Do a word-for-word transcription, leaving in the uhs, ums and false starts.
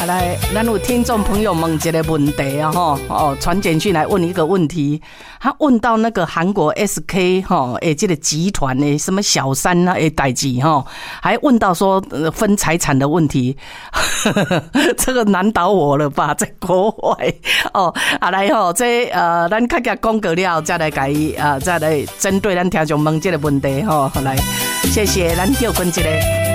好来，咱有听众朋友问一个问题啊，吼哦，传简讯来问一个问题，他问到那个韩国 S K 哈诶，这个集团的什么小三啊诶代志哈，还问到说分财产的问题，这个难倒我了吧，在国外哦，啊来吼，这呃，咱较加讲过了，再来甲伊啊，再来针对咱听众问这个问题吼，来，谢谢，咱叫分一个。